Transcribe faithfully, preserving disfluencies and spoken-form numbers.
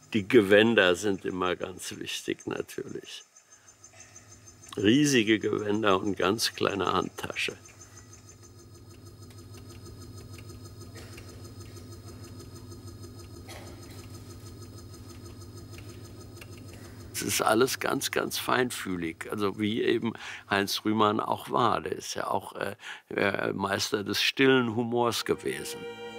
Die Gewänder sind immer ganz wichtig natürlich. Riesige Gewänder und ganz kleine Handtasche. Es ist alles ganz, ganz feinfühlig, also wie eben Heinz Rühmann auch war. Der ist ja auch, äh, äh, Meister des stillen Humors gewesen.